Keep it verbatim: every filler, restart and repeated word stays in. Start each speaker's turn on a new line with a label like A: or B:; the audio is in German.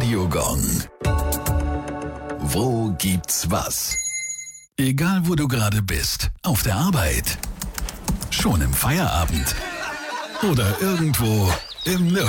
A: Radiogong. Wo gibt's was? Egal wo du gerade bist, auf der Arbeit, schon im Feierabend oder irgendwo im Nirgendwo.